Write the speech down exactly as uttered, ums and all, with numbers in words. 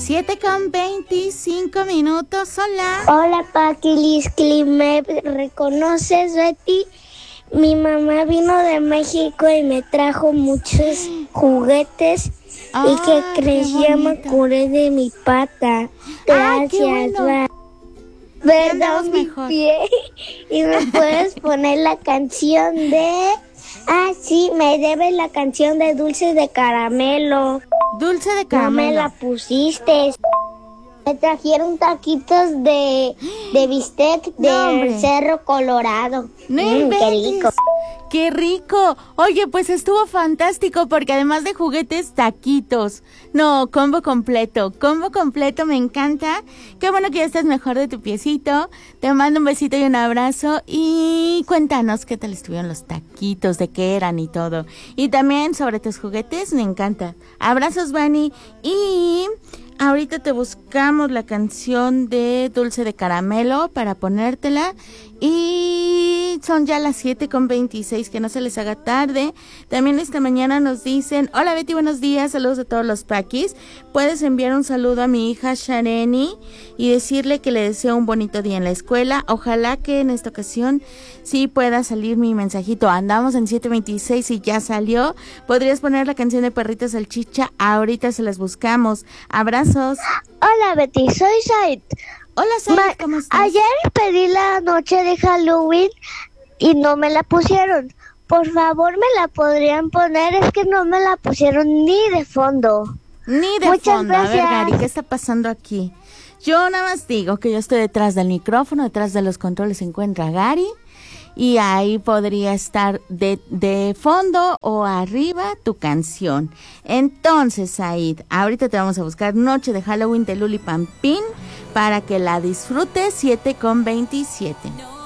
siete con veinticinco minutos, hola. Hola, Paquiliscli, ¿me reconoces, Betty? Mi mamá vino de México y me trajo muchos juguetes. Ah, ¿Y qué crees? qué Ya me bonito. curé de mi pata. Ah, qué Gracias, bueno. va. Ya Perdón andamos mi mejor. pie. ¿Y me puedes poner la canción de... Ah, sí, me debes la canción de Dulce de Caramelo. Dulce de No caramelo. me la pusiste. Me trajeron taquitos de, de bistec No, del hombre. Cerro Colorado. No Mm, qué rico. inventes. ¡Qué rico! Oye, pues estuvo fantástico porque además de juguetes, taquitos. No, combo completo, combo completo, me encanta. Qué bueno que ya estés mejor de tu piecito. Te mando un besito y un abrazo y cuéntanos qué tal estuvieron los taquitos, de qué eran y todo. Y también sobre tus juguetes, me encanta. Abrazos, Vani. Y ahorita te buscamos la canción de Dulce de Caramelo para ponértela. Y son ya las siete con veintiséis, que no se les haga tarde. También esta mañana nos dicen: hola Betty, buenos días, saludos a todos los paquis. Puedes enviar un saludo a mi hija Shareni y decirle que le deseo un bonito día en la escuela. Ojalá que en esta ocasión sí pueda salir mi mensajito. Andamos en siete veintiséis y ya salió. ¿Podrías poner la canción de Perrita Salchicha? Ahorita se las buscamos. Abrazos. Hola, Betty, soy Said. Hola, Said, Ma- ¿cómo estás? Ayer pedí la noche de Halloween y no me la pusieron. Por favor, ¿me la podrían poner? Es que no me la pusieron ni de fondo. Ni de Muchas fondo. A ver, gracias. Gary, ¿qué está pasando aquí? Yo nada más digo que yo estoy detrás del micrófono, detrás de los controles se encuentra Gary y ahí podría estar de, de fondo o arriba tu canción. Entonces, Said, ahorita te vamos a buscar Noche de Halloween de Luli Pampín para que la disfrutes. Siete con veintisiete.